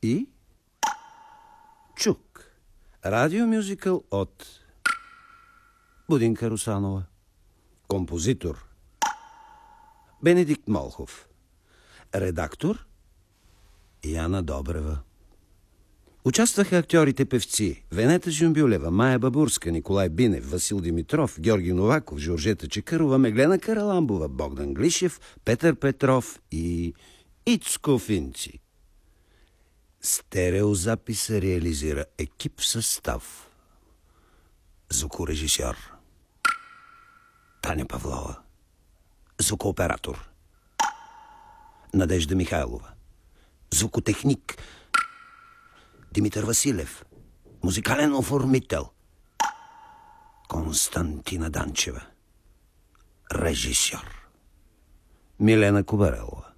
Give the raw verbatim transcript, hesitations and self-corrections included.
и Чук. Радиомюзикъл от Будинка Русанова. Композитор Бенедикт Молхов. Редактор Яна Добрева. Участваха актьорите-певци Венета Жумбюлева, Мая Бабурска, Николай Бинев, Васил Димитров, Георги Новаков, Жоржета Чекърова, Меглена Караламбова, Богдан Глишев, Петър Петров и Ицко Финци. Стереозаписа реализира екип в състав: звукорежисьор Таня Павлова, звукооператор Надежда Михайлова, звукотехник Димитър Василев, музикален оформител Константина Данчева, режисьор Милена Кобарелова.